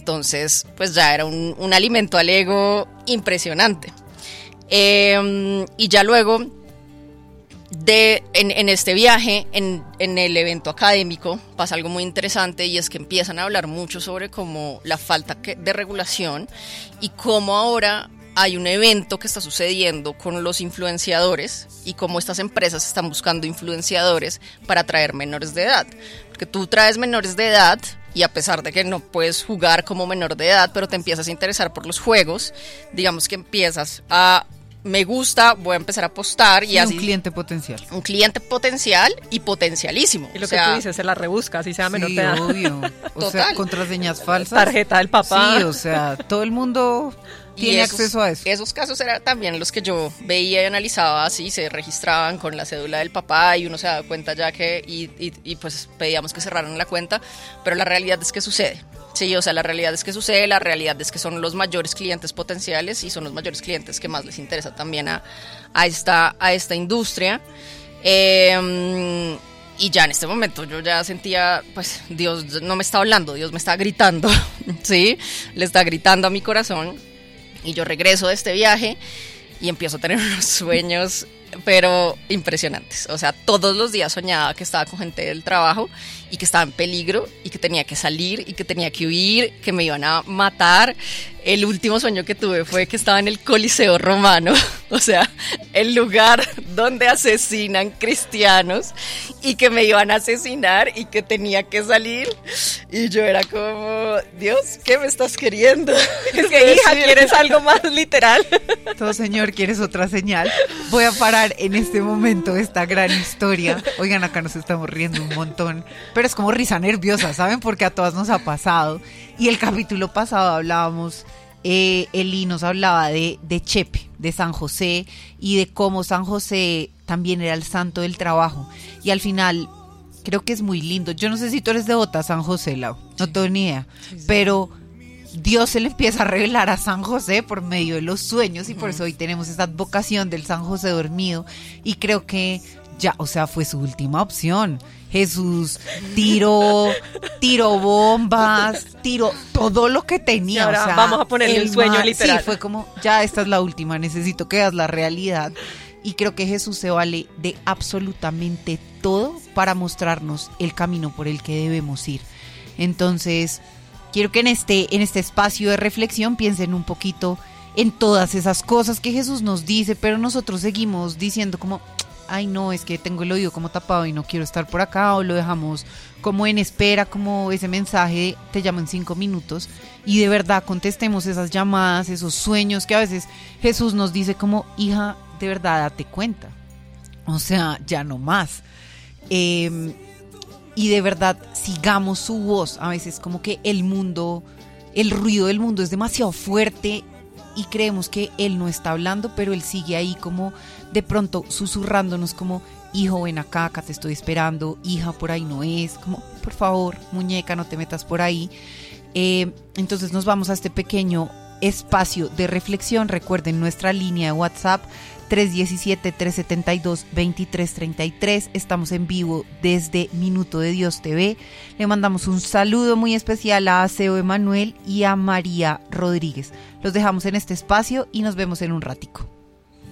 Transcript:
entonces pues ya era un alimento al ego impresionante. Y ya luego en este viaje, en el evento académico, pasa algo muy interesante, y es que empiezan a hablar mucho sobre cómo la falta de regulación y cómo ahora hay un evento que está sucediendo con los influenciadores y cómo estas empresas están buscando influenciadores para atraer menores de edad. Porque tú traes menores de edad y a pesar de que no puedes jugar como menor de edad, pero te empiezas a interesar por los juegos, digamos que empiezas a... Me gusta, voy a empezar a apostar y así. Un cliente potencial. Un cliente potencial y potencialísimo. Y lo que tú dices, se la rebusca, así sea menor de edad. Obvio. O sea, contraseñas falsas. Tarjeta del papá. Sí, o sea, todo el mundo tiene acceso a eso. Esos casos eran también los que yo veía y analizaba, así se registraban con la cédula del papá y uno se daba cuenta ya que, y pues pedíamos que cerraran la cuenta, pero la realidad es que sucede. Sí, o sea, la realidad es que sucede, la realidad es que son los mayores clientes potenciales y son los mayores clientes que más les interesa también a esta industria. Y ya en este momento yo ya sentía, pues, Dios no me está hablando, Dios me está gritando, ¿sí? Le está gritando a mi corazón. Y yo regreso de este viaje y empiezo a tener unos sueños, pero impresionantes. O sea, todos los días soñaba que estaba con gente del trabajo y que estaba en peligro y que tenía que salir y que tenía que huir, que me iban a matar. El último sueño que tuve fue que estaba en el Coliseo Romano, o sea, el lugar donde asesinan cristianos, y que me iban a asesinar y que tenía que salir. Y yo era como, Dios, ¿qué me estás queriendo? Es que, hija, ¿quieres algo más literal? Todo, señor, ¿quieres otra señal? Voy a parar en este momento esta gran historia. Oigan, acá nos estamos riendo un montón, pero es como risa nerviosa, ¿saben? Porque a todas nos ha pasado. Y el capítulo pasado hablábamos, Eli nos hablaba de Chepe, de San José, y de cómo San José también era el santo del trabajo. Y al final, creo que es muy lindo. Yo no sé si tú eres devota a San José, Lau, no tengo ni idea, pero Dios se le empieza a revelar a San José por medio de los sueños, y por eso hoy tenemos esta advocación del San José dormido. Y creo que ya, o sea, fue su última opción. Jesús tiró bombas, tiró todo lo que tenía. Y ahora, o sea, vamos a ponerle el sueño literal. Sí, fue como, ya esta es la última, necesito que veas la realidad. Y creo que Jesús se vale de absolutamente todo para mostrarnos el camino por el que debemos ir. Entonces, quiero que en este espacio de reflexión piensen un poquito en todas esas cosas que Jesús nos dice, pero nosotros seguimos diciendo como, ay no, es que tengo el oído como tapado y no quiero estar por acá, o lo dejamos como en espera, como ese mensaje de, te llamo en 5 minutos, y de verdad contestemos esas llamadas, esos sueños que a veces Jesús nos dice como, hija, de verdad date cuenta, o sea, ya no más. Y de verdad sigamos su voz. A veces como que el ruido del mundo es demasiado fuerte y creemos que él no está hablando, pero él sigue ahí como de pronto susurrándonos como, hijo, ven acá te estoy esperando, hija, por ahí no es, como, por favor, muñeca, no te metas por ahí. Entonces nos vamos a este pequeño espacio de reflexión. Recuerden nuestra línea de WhatsApp 317-372-2333. Estamos en vivo desde Minuto de Dios TV. Le mandamos un saludo muy especial a Aseo Emanuel y a María Rodríguez. Los dejamos en este espacio y nos vemos en un ratico.